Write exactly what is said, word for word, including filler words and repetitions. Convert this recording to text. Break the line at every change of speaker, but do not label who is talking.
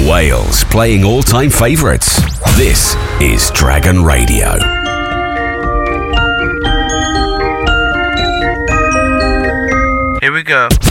Wales, playing all-time favourites. This is Dragon Radio.
Here we go.